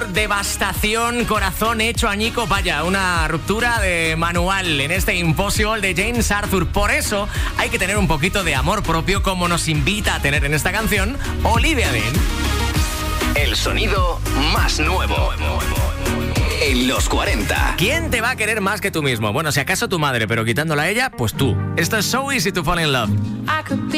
devastación, corazón hecho añico, vaya, una ruptura de manual en este Impossible de James Arthur. Por eso hay que tener un poquito de amor propio, como nos invita a tener en esta canción Olivia Dean. El sonido más nuevo en los 40. ¿Quién te va a querer más que tú mismo? Bueno, si acaso tu madre, pero quitándola a ella, pues tú. Esto es So Easy to Fall in Love. I could be